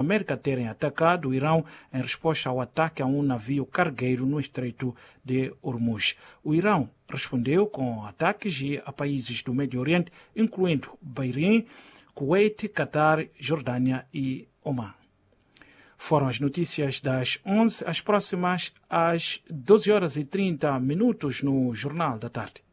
América terem atacado o Irão em resposta ao ataque a um navio cargueiro no Estreito de Hormuz. O Irão respondeu com ataques a países do Médio Oriente, incluindo Bahrein, Kuwait, Catar, Jordânia e Oman. Foram as notícias das 11, as próximas às 12h30 no Jornal da Tarde.